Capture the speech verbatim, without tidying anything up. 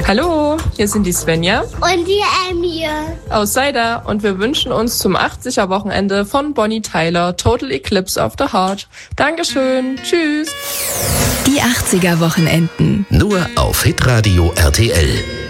Hallo, hier sind die Svenja und die Emil aus Seida und wir wünschen uns zum achtziger-Wochenende von Bonnie Tyler Total Eclipse of the Heart. Dankeschön, tschüss. Die achtziger-Wochenenden. Nur auf Hitradio R T L.